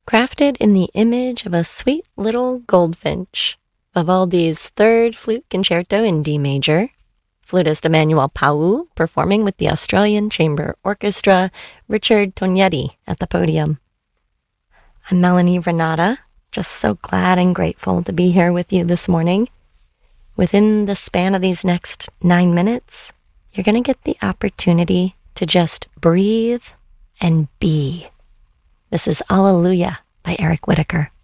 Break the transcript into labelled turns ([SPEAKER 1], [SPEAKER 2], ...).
[SPEAKER 1] crafted in the image of a sweet little goldfinch. Vivaldi's Third Flute Concerto in D major, flutist Emmanuel Pau performing with the Australian Chamber Orchestra, Richard Tognetti at the podium. I'm Melanie Renata, just so glad and grateful to be here with you this morning. Within the span of these next 9 minutes, you're going to get the opportunity to just breathe and be. This is Alleluia by Eric Whitacre.